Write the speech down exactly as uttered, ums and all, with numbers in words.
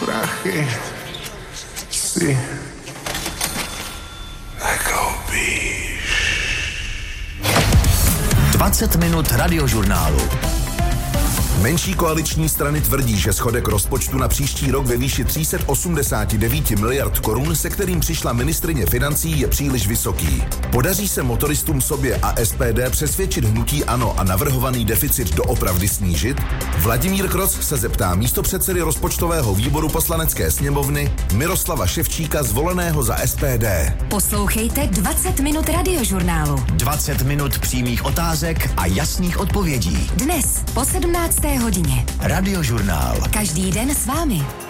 prachy si nekoupíš. dvacet minut radiožurnálu. Menší koaliční strany tvrdí, že schodek rozpočtu na příští rok ve výši tři sta osmdesát devět miliard korun, se kterým přišla ministryně financí, je příliš vysoký. Podaří se motoristům sobě a S P D přesvědčit hnutí ANO a navrhovaný deficit doopravdy snížit? Vladimír Kroc se zeptá místopředsedy rozpočtového výboru Poslanecké sněmovny Miroslava Ševčíka, zvoleného za S P D. Poslouchejte dvacet minut radiožurnálu. dvacet minut přímých otázek a jasných odpovědí. Dnes po sedmnácté hodině. Radiožurnál. Každý den s vámi.